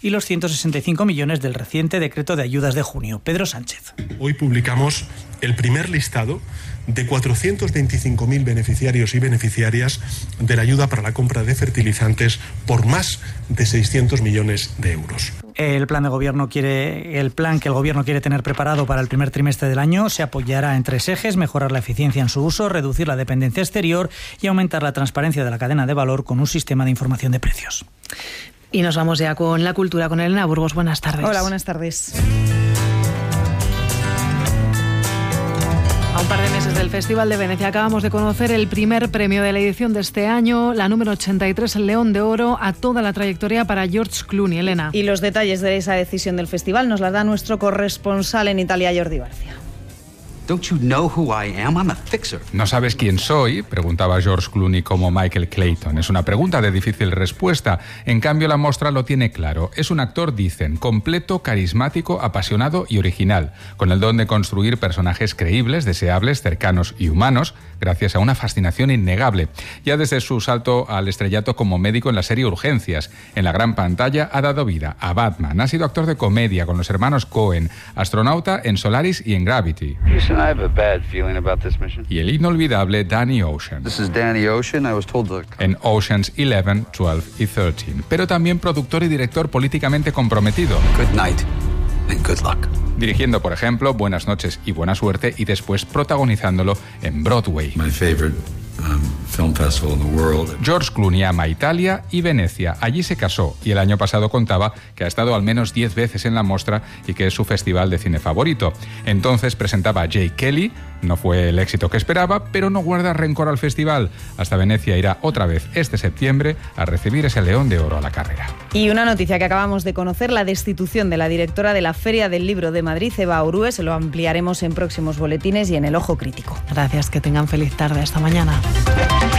y los 165 millones del reciente decreto de ayudas de junio. Pedro Sánchez. Hoy publicamos el primer listado de 425.000 beneficiarios y beneficiarias de la ayuda para la compra de fertilizantes por más de 600 millones de euros. El plan que el Gobierno quiere tener preparado para el primer trimestre del año se apoyará en 3 ejes: mejorar la eficiencia en su uso, reducir la dependencia exterior y aumentar la transparencia de la cadena de valor con un sistema de información de precios. Y nos vamos ya con la cultura, con Elena Burgos. Buenas tardes. Hola, buenas tardes. A un par de meses del Festival de Venecia acabamos de conocer el primer premio de la edición de este año, la número 83, el León de Oro, a toda la trayectoria para George Clooney. Elena. Y los detalles de esa decisión del festival nos la da nuestro corresponsal en Italia, Jordi García. Don't you know who I am? I'm a fixer. ¿No sabes quién soy?, preguntaba George Clooney como Michael Clayton. Es una pregunta de difícil respuesta. En cambio, la mostra lo tiene claro. Es un actor, dicen, completo, carismático, apasionado y original, con el don de construir personajes creíbles, deseables, cercanos y humanos, gracias a una fascinación innegable. Ya desde su salto al estrellato como médico en la serie Urgencias, en la gran pantalla ha dado vida a Batman. Ha sido actor de comedia con los hermanos Coen, astronauta en Solaris y en Gravity. I have a bad feeling about this mission. Y el inolvidable Danny Ocean. This is Danny Ocean. I was told to... En Oceans 11, 12 y 13. Pero también productor y director políticamente comprometido. Good night and good luck. Dirigiendo, por ejemplo, Buenas noches y buena suerte, y después protagonizándolo en Broadway. My favorite film festival in the world. George Clooney ama Italia y Venecia. Allí se casó y el año pasado contaba que ha estado al menos 10 veces en la mostra y que es su festival de cine favorito. Entonces presentaba a Jake Kelly, no fue el éxito que esperaba, pero no guarda rencor al festival. Hasta Venecia irá otra vez este septiembre a recibir ese León de Oro a la carrera. Y una noticia que acabamos de conocer, la destitución de la directora de la Feria del Libro de Madrid, Eva Orue. Se lo ampliaremos en próximos boletines y en el Ojo Crítico. Gracias, que tengan feliz tarde. Hasta mañana.